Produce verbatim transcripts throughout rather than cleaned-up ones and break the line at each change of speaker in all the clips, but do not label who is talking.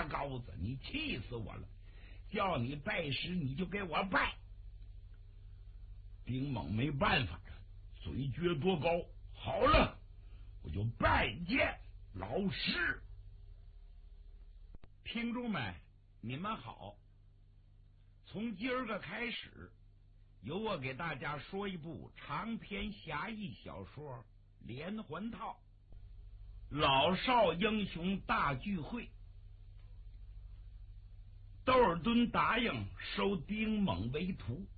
羔子，你气死我了！叫你拜师，你就给我拜。丁猛没办法了，嘴撅多高，好了，我就拜见老师。听众们，你们好！从今儿个开始，由我给大家说一部长篇侠义小说《连环套》。老少英雄大聚会，窦尔敦答应收丁猛为徒，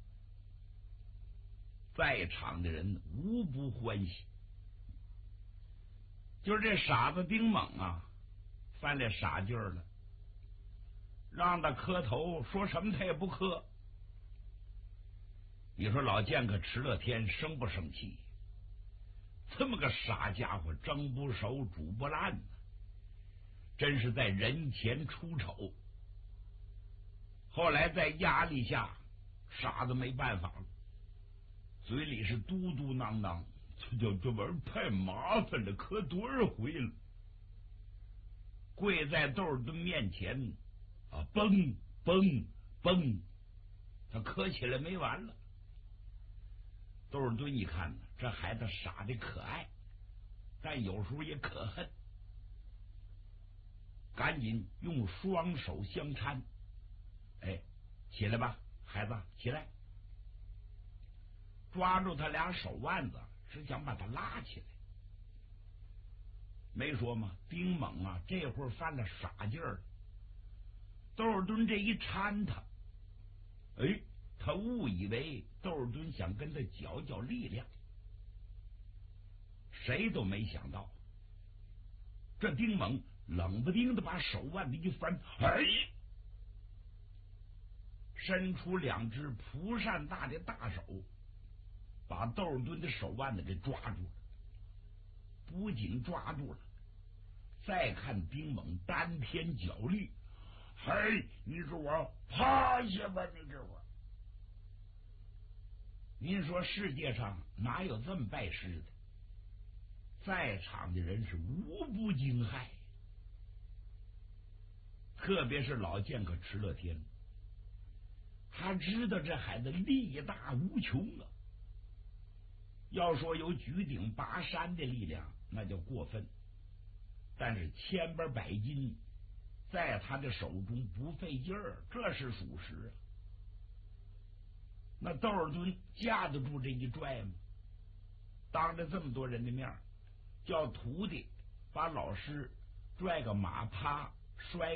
在场的人无不欢喜。就是这傻子丁猛啊，犯了傻劲儿了，让他磕头，说什么他也不磕。你说老剑客迟乐天生不生气？这么个傻家伙，蒸不熟煮不烂呢，真是在人前出丑。后来在压力下，傻子没办法了，嘴里是嘟嘟囔囔，这叫这玩意儿太麻烦了，磕多少回了。跪在窦尔敦面前啊，蹦蹦蹦，他磕起来没完了。窦尔敦一看呢，这孩子傻的可爱，但有时候也可恨，赶紧用双手相搀，哎，起来吧，孩子，起来！抓住他俩手腕子，是想把他拉起来。没说吗？丁猛啊，这会儿犯了傻劲儿了。窦尔敦这一搀他，哎，他误以为窦尔敦想跟他较较力量，谁都没想到，这丁猛冷不丁的把手腕子一翻，哎，伸出两只蒲扇大的大手，把窦尔敦的手腕子给抓住了。不仅抓住了，再看丁猛丹田脚力，嘿，你给我趴下吧，你给我！您说世界上哪有这么拜师的？在场的人是无不惊骇，特别是老剑客迟乐天，他知道这孩子力大无穷啊。要说有举鼎拔山的力量，那叫过分，但是千八百斤在他的手中不费劲儿，这是属实啊。那窦尔敦架得住这一拽吗？当着这么多人的面，叫徒弟把老师拽个马趴摔